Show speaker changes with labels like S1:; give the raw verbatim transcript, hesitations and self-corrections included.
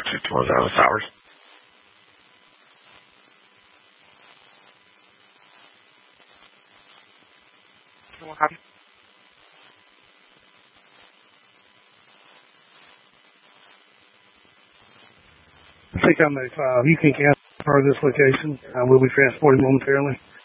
S1: fifty-one Dallas Towers.
S2: What happened?
S3: I think I'm at five. You can count part of this location. I will be transporting momentarily.